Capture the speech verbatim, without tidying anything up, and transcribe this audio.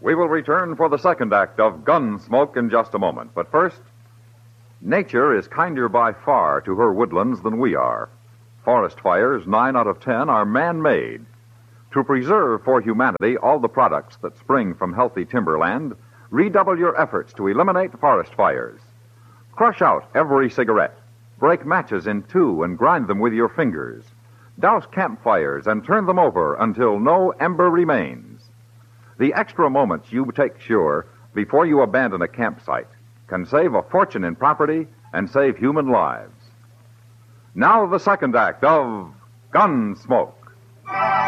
We will return for the second act of Gunsmoke in just a moment. But first, nature is kinder by far to her woodlands than we are. Forest fires, nine out of ten, are man-made. To preserve for humanity all the products that spring from healthy timberland, redouble your efforts to eliminate forest fires. Crush out every cigarette. Break matches in two and grind them with your fingers. Douse campfires and turn them over until no ember remains. The extra moments you take sure before you abandon a campsite can save a fortune in property and save human lives. Now the second act of Gunsmoke.